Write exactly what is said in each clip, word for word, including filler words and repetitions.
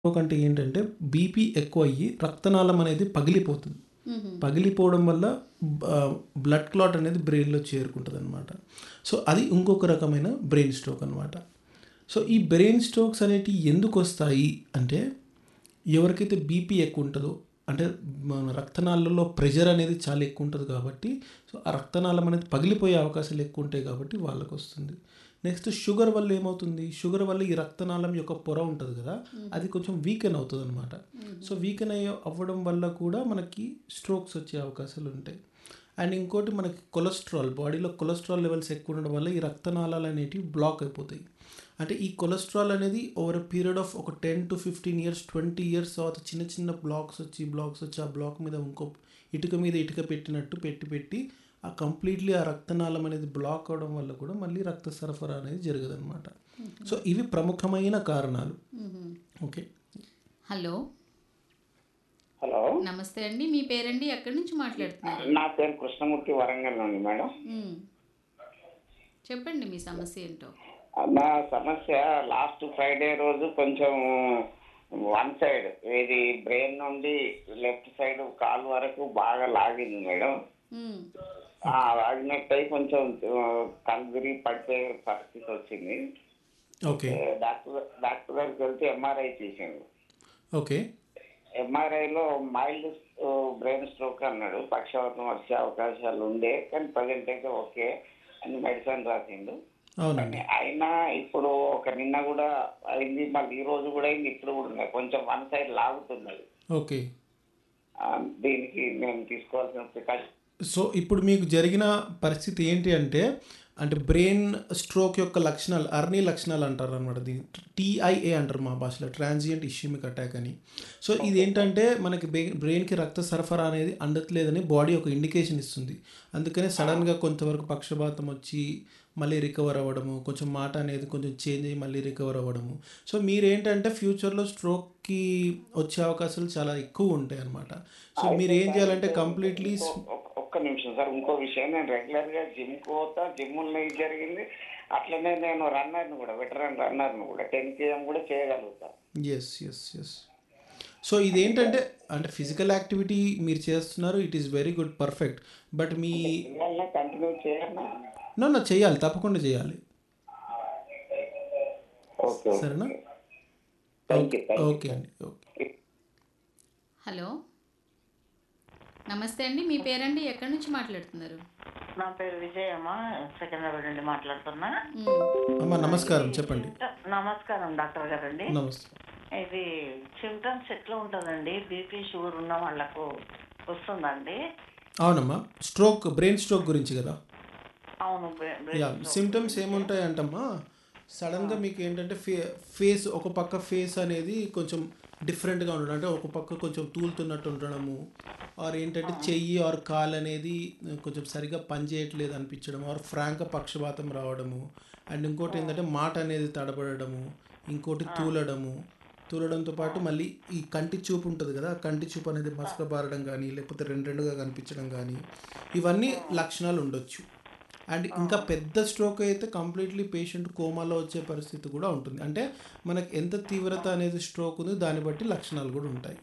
Stroke అంటే ఏంటంటే BP ఎక్కువ అయ్యి రక్తనాళం అనేది పగిలిపోతుంది. హుహు. పగిలిపోవడం వల్ల బ బ్లడ్ క్లాట్ అనేది బ్రెయిన్‌లో చేరుకుంటదనమాట. సో, అది ఇంకొక రకమైన బ్రెయిన్ స్ట్రోక్ అనమాట. సో, ఈ బ్రెయిన్ స్ట్రోక్స్ అనేటివి ఎందుకొస్తాయి అంటే, ఎవరికైతే బీపీ ఎక్కువుంటదో, అంటే మన రక్తనాళాల్లో ప్రెషర్ అనేది చాలా ఎక్కువుంటది కాబట్టి, సో, ఆ రక్తనాళం అనేది పగిలిపోయే అవకాశాలు ఎక్కువుంటాయి కాబట్టి వాళ్ళకొస్తుంది. నెక్స్ట్ షుగర్ వల్ల ఏమవుతుంది, షుగర్ వల్ల ఈ రక్తనాళం యొక్క పొర ఉంటది కదా, అది కొంచెం వీకెన్ అవుతదనమాట. సో, వీకెన్ అయ్యే అవ్వడం వల్ల కూడా మనకి స్ట్రోక్స్ వచ్చే అవకాశాలుంటాయి. అండ్ ఇంకోటి మనకి కొలెస్ట్రాల్, బాడీలో కొలెస్ట్రాల్ లెవెల్స్ ఎక్కువ ఉండడం వల్ల ఈ రక్తనాళాలు అనేటివి బ్లాక్ అయిపోతాయి. అంటే ఈ కొలెస్ట్రాల్ అనేది ఓవర్ ఎ పీరియడ్ ఆఫ్ ఒక ten to fifteen years, twenty years తర్వాత చిన్న చిన్న బ్లాక్స్ వచ్చి, బ్లాక్స్ వచ్చి, ఆ బ్లాక్ మీద ఇంకో ఇటుక మీద ఇటుక పెట్టినట్టు పెట్టి పెట్టి ఆ కంప్లీట్‌లీ ఆ రక్తనాళం అనేది బ్లాక్ అవ్వడం వల్ల కూడా మళ్ళీ రక్త సరఫరా అనేది జరగదనమాట. సో, ఇవి ప్రముఖమైన కారణాలు. హుహు. ఓకే. హలో. హలో. నమస్తే అండి. మీ పేరండి? ఎక్కడి నుంచి మాట్లాడుతున్నారు? నా పేరు కృష్ణమూర్తి, వరంగల్ నుండి మేడం. హ్మ్. చెప్పండి మీ సమస్య ఏంటో? నా సమస్య లాస్ట్ ఫ్రైడే రోజు కొంచెం వన్ సైడ్ ఇది బ్రెయిన్ నుండి లెఫ్ట్ సైడ్ కాలు వరకు బాగా లాగింది మేడం. హ్మ్. ఆ లాగినట్టు అయి కొంచెం కళ్ళు తిరిగి పడిపోయే పరిస్థితి వచ్చింది. ఓకే. డాక్టర్ డాక్టర్ దగ్గరికి వెళ్తే ఎంఆర్ఐ తీసిండు. ఓకే. ఎంఆర్ఐలో మైల్డ్ బ్రెయిన్ స్ట్రోక్ అన్నాడు. పక్షవాతం వచ్చే అవకాశాలు ఉండే, కానీ ప్రజెంట్ అయితే ఓకే అని మెడిసిన్ రాసిండు. అవునండి. అయినా ఇప్పుడు ఒక నిన్న కూడా అయింది, మళ్ళీ ఈ రోజు కూడా అయింది, ఇప్పుడు కూడా ఉన్నాయి. కొంచెం వన్ సైడ్ లాగుతున్నది. ఓకే. ఆ, దీనికి నేను తీసుకోవాల్సిన ప్రికాషన్. సో, ఇప్పుడు మీకు జరిగిన పరిస్థితి ఏంటి అంటే, అంటే బ్రెయిన్ స్ట్రోక్ యొక్క లక్షణాలు అర్నీ లక్షణాలు అంటారనమాట. దీన్ని టీఐఏ అంటారు మా భాషలో, ట్రాన్సియంట్ ఇష్యూమిక్ అటాక్ అని. సో, ఇదేంటంటే మనకి బ్రె బ్రెయిన్‌కి రక్త సరఫరా అనేది అందట్లేదని బాడీ ఒక ఇండికేషన్ ఇస్తుంది. అందుకనే సడన్‌గా కొంతవరకు పక్షపాతం వచ్చి మళ్ళీ రికవర్ అవ్వడము, కొంచెం మాట అనేది కొంచెం చేంజ్ అయ్యి మళ్ళీ రికవర్ అవ్వడము. సో, మీరేంటంటే ఫ్యూచర్‌లో స్ట్రోక్‌కి వచ్చే అవకాశాలు చాలా ఎక్కువ ఉంటాయి అన్నమాట. సో, మీరు ఏం చేయాలంటే కంప్లీట్‌లీ స్ ఒక్క ఒక్క నిమిషం సార్, ఇంకో విషయం, నేను రెగ్యులర్ గా జిమ్ పోతా, జిమ్లో ఇది జరిగింది. అట్లనే నేను రన్నర్ని కూడా, వెటరన్ రన్నర్ని కూడా, టెన్ కేఎం కూడా చేయగలుగుతా. యెస్. యెస్. యెస్. సో, ఇదేంటంటే అంటే ఫిజికల్ యాక్టివిటీ మీరు చేస్తున్నారు. It is very good, perfect. But మీ దీనివల్ల కంటిన్యూ చేయాలా? నో, నో చేయాలి. తప్పకుండా చేయాలి. ఓకే. సరేనా? Thank okay. You thank okay you అండి. ఓకే. హలో. నమస్తే అండి. మీ పేరండి? ఎక్కడి నుంచి మాట్లాడుతున్నారు? నా పేరు విజయమ్మ, సికింద్రాబాద్ నుండి మాట్లాడుతున్నా. హ్మ్. అమ్మ నమస్కారం, చెప్పండి. నమస్కారం డాక్టర్ గారండి. నమస్తే. ఇది సిమ్టమ్స్ ఎట్లా ఉంటుందండి? బీపీ షుగర్ ఉన్న వాళ్ళకు వస్తుందండి? అవునమ్మా. స్ట్రోక్, బ్రెయిన్ స్ట్రోక్ గురించి కదా. అవును. బ్రె- బ్రెయిన్ యా, స్ట్రోక్ సిమ్టమ్స్ గురించి. ఏముంటాయి అంటమ్మా, సడన్గా మీకు ఏంటంటే ఫే ఫేస్ ఒక పక్క ఫేస్ అనేది కొంచెం డిఫరెంట్గా ఉండడం, అంటే ఒక పక్క కొంచెం తూలుతున్నట్టు ఉండడము, ఆర్ ఏంటంటే చెయ్యి ఆర్ కాలు అనేది కొంచెం సరిగా పనిచేయట్లేదు అనిపించడం, ఆర్ ఫ్రాంక్గా పక్షపాతం రావడము, అండ్ ఇంకోటి ఏంటంటే మాట అనేది తడబడము, ఇంకోటి తూలడము, తూలడంతో పాటు మళ్ళీ ఈ కంటి చూపు ఉంటుంది కదా, ఆ కంటి చూపు అనేది మసకబారడం కానీ, లేకపోతే రెండు రెండుగా కనిపించడం కానీ, ఇవన్నీ లక్షణాలు ఉండొచ్చు. అండ్ ఇంకా పెద్ద స్ట్రోక్ అయితే కంప్లీట్లీ పేషెంట్ కోమాలో వచ్చే పరిస్థితి కూడా ఉంటుంది. అంటే మనకి ఎంత తీవ్రత అనేది స్ట్రోక్ ఉంది దాన్ని బట్టి లక్షణాలు కూడా ఉంటాయి.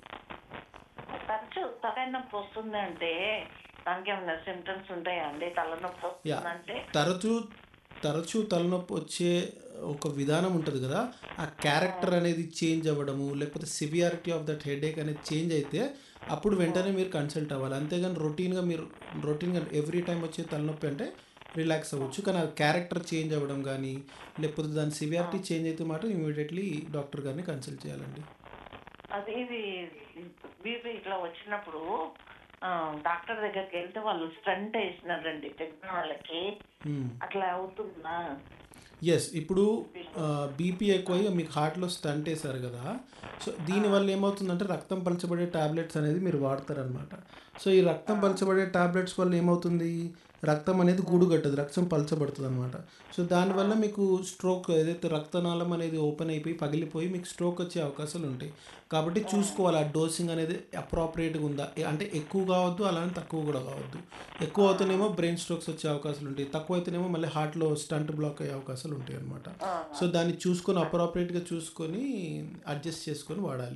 తరచు తలనొప్పి వస్తుంది అంటే దానికి ఏమైనా సిమ్టమ్స్ ఉంటాయా అండి? తలనొప్పి యా, వస్తుందంటే తరచూ తరచూ తలనొప్పి వచ్చే ఒక విధానం ఉంటుంది కదా, ఆ క్యారెక్టర్ అనేది చేంజ్ అవ్వడము, లేకపోతే సివియారిటీ ఆఫ్ దట్ హెడేక్ అనేది చేంజ్ అయితే అప్పుడు వెంటనే మీరు కన్సల్ట్ అవ్వాలి. అంతేగాని రొటీన్గా మీరు రొటీన్గా ఎవ్రీ టైం వచ్చే తలనొప్పి అంటే రిలాక్స్ అవ్వచ్చు, కానీ ఆ క్యారెక్టర్ చేంజ్ అవ్వడం కానీ, లేకపోతే దాని సివియారిటీ చేంజ్ అయితే మాత్రం ఇమీడియట్లీ డాక్టర్ గారిని కన్సల్ట్ చేయాలండి. అది ఇది బీపీ ఇట్లా వచ్చినప్పుడు ఆ, డాక్టర్ దగ్గరికి వెళ్తే వాళ్ళు స్టంట్ వేసినారండి తెలిసిన వాళ్ళకి. అట్లా అవుతుందా? ఎస్. ఇప్పుడు బీపీ ఎక్కువై మీకు హార్ట్లో స్టంట్ వేశారు కదా, సో దీనివల్ల ఏమవుతుందంటే రక్తం పలచబడే టాబ్లెట్స్ అనేది మీరు వాడతారనమాట. సో ఈ రక్తం పలచబడే టాబ్లెట్స్ వల్ల ఏమవుతుంది, రక్తం అనేది గూడు కట్టదు, రక్తం పలచబడుతుంది అనమాట. సో దానివల్ల మీకు స్ట్రోక్, ఏదైతే రక్తనాళం అనేది ఓపెన్ అయిపోయి పగిలిపోయి మీకు స్ట్రోక్ వచ్చే అవకాశాలు ఉంటాయి. కాబట్టి చూసుకోవాలి ఆ డోసింగ్ అనేది అప్రాప్రియేట్గా ఉందా, అంటే ఎక్కువ కావద్దు, అలానే తక్కువ కూడా కావద్దు. ఎక్కువ అవుతేనేమో బ్రెయిన్ స్ట్రోక్స్ వచ్చే అవకాశాలు ఉంటాయి, తక్కువ అయితేనేమో మళ్ళీ హార్ట్లో స్టంట్ బ్లాక్ అయ్యే అవకాశాలు ఉంటాయి అనమాట. సో దాన్ని చూసుకొని అప్రాప్రియేట్గా చూసుకొని అడ్జస్ట్ చేసుకొని వాడాలి.